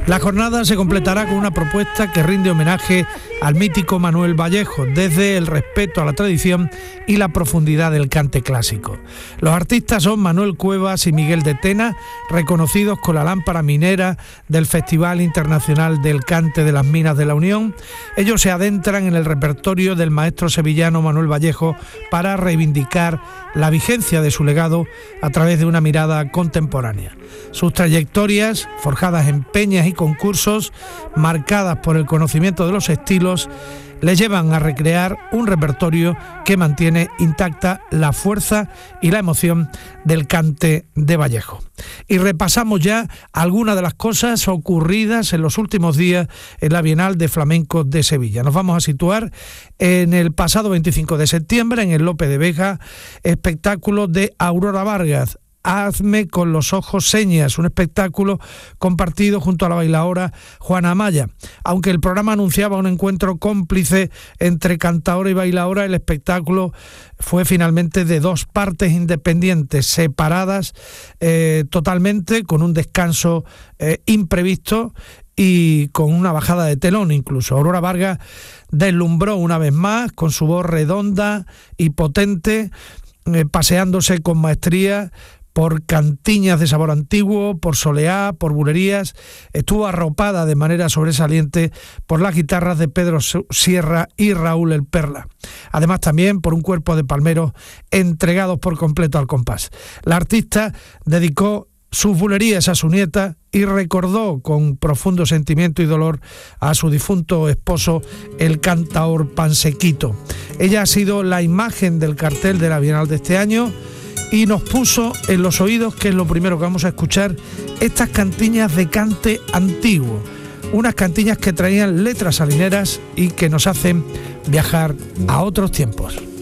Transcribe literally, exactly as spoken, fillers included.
La jornada se completará con una propuesta que rinde homenaje al mítico Manuel Vallejo, desde el respeto a la tradición y la profundidad del cante clásico. Los artistas son Manuel Cuevas y Miguel de Tena, reconocidos con la lámpara minera del Festival Internacional del Cante de las Minas de la Unión. Ellos se adentran en el repertorio del maestro sevillano Manuel Vallejo para reivindicar la vigencia de su legado a través de una mirada contemporánea. Sus trayectorias, forjadas en peñas y concursos, marcadas por el conocimiento de los estilos, le llevan a recrear un repertorio que mantiene intacta la fuerza y la emoción del cante de Vallejo. Y repasamos ya algunas de las cosas ocurridas en los últimos días en la Bienal de Flamenco de Sevilla. Nos vamos a situar en el pasado veinticinco de septiembre en el Lope de Vega, espectáculo de Aurora Vargas, Hazme con los ojos señas, un espectáculo compartido junto a la bailaora Juana Amaya. Aunque el programa anunciaba un encuentro cómplice entre cantaora y bailaora, el espectáculo fue finalmente de dos partes independientes, separadas eh, totalmente, con un descanso eh, imprevisto y con una bajada de telón incluso. Aurora Vargas deslumbró una vez más con su voz redonda y potente, eh, paseándose con maestría por cantiñas de sabor antiguo, por soleá, por bulerías. Estuvo arropada de manera sobresaliente por las guitarras de Pedro Sierra y Raúl El Perla. Además también por un cuerpo de palmeros entregados por completo al compás. La artista dedicó sus bulerías a su nieta y recordó con profundo sentimiento y dolor a su difunto esposo, el cantaor Pansequito. Ella ha sido la imagen del cartel de la Bienal de este año y nos puso en los oídos, que es lo primero que vamos a escuchar, estas cantiñas de cante antiguo, unas cantiñas que traían letras salineras y que nos hacen viajar a otros tiempos.